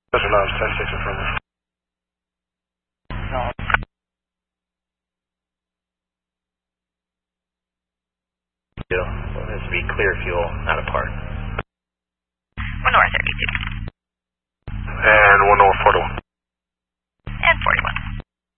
Those are Lounge 10-6 in front of us. No. It has to be clear fuel, not a part. 1 North 32.